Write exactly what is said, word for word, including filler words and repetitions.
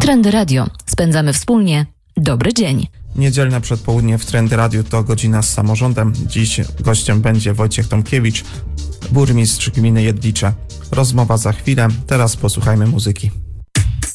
Trendy Radio. Spędzamy wspólnie dobry dzień. Niedzielne przedpołudnie w Trendy Radio to godzina z samorządem. Dziś gościem będzie Wojciech Tomkiewicz, burmistrz gminy Jedlicze. Rozmowa za chwilę, teraz posłuchajmy muzyki.